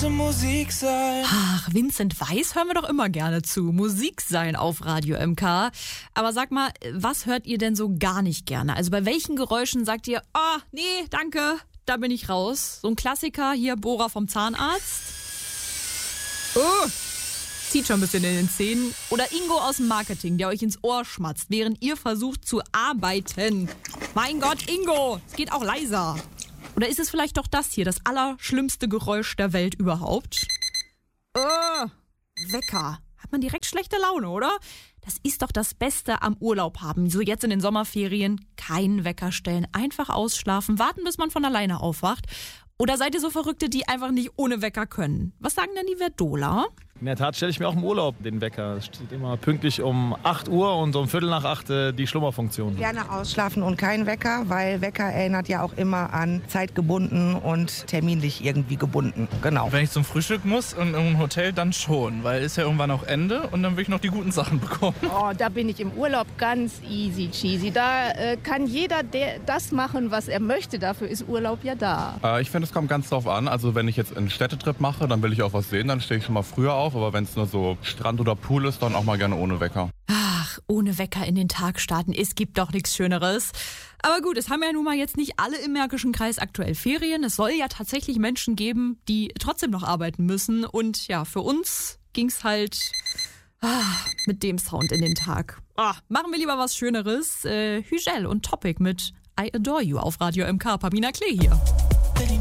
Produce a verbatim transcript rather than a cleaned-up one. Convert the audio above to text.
müsse Musik sein. Ach, Vincent Weiss hören wir doch immer gerne zu. Musik sein auf Radio M K. Aber sag mal, was hört ihr denn so gar nicht gerne? Also bei welchen Geräuschen sagt ihr, ah, oh, nee, danke, da bin ich raus. So ein Klassiker, hier Bohrer vom Zahnarzt. Oh, zieht schon ein bisschen in den Zähnen. Oder Ingo aus dem Marketing, der euch ins Ohr schmatzt, während ihr versucht zu arbeiten. Mein Gott, Ingo, es geht auch leiser. Oder ist es vielleicht doch das hier, das allerschlimmste Geräusch der Welt überhaupt? Oh, Wecker. Hat man direkt schlechte Laune, oder? Das ist doch das Beste am Urlaub haben. So jetzt in den Sommerferien, keinen Wecker stellen, einfach ausschlafen, warten, bis man von alleine aufwacht. Oder seid ihr so Verrückte, die einfach nicht ohne Wecker können? Was sagen denn die Verdola? In der Tat stelle ich mir auch im Urlaub den Wecker. Es steht immer pünktlich um acht Uhr und um Viertel nach acht äh, die Schlummerfunktion. Gerne ausschlafen und kein Wecker, weil Wecker erinnert ja auch immer an zeitgebunden und terminlich irgendwie gebunden. Genau. Wenn ich zum Frühstück muss und im Hotel, dann schon, weil ist ja irgendwann auch Ende und dann will ich noch die guten Sachen bekommen. Oh, da bin ich im Urlaub ganz easy cheesy. Da äh, kann jeder der, das machen, was er möchte. Dafür ist Urlaub ja da. Äh, ich finde, es kommt ganz drauf an. Also wenn ich jetzt einen Städtetrip mache, dann will ich auch was sehen, dann stehe ich schon mal früher auf. Aber wenn es nur so Strand oder Pool ist, dann auch mal gerne ohne Wecker. Ach, ohne Wecker in den Tag starten, es gibt doch nichts Schöneres. Aber gut, es haben ja nun mal jetzt nicht alle im Märkischen Kreis aktuell Ferien. Es soll ja tatsächlich Menschen geben, die trotzdem noch arbeiten müssen. Und ja, für uns ging's halt ah, mit dem Sound in den Tag. Ah, machen wir lieber was Schöneres. Äh, Hügel und Topic mit I Adore You auf Radio M K. Pamina Klee hier.